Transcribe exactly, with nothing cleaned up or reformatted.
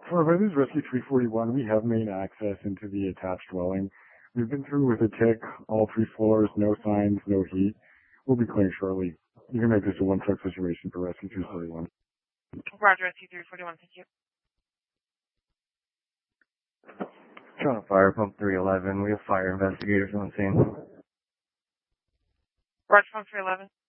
For this is Rescue three forty-one, we have main access into the attached dwelling. We've been through with a tick, all three floors, no signs, no heat. We'll be clearing shortly. You can make this a one-truck situation for Rescue three forty-one. Roger, Rescue three forty-one, thank you. Toronto Fire Pump three eleven, we have fire investigators on scene. Roger, Pump three eleven.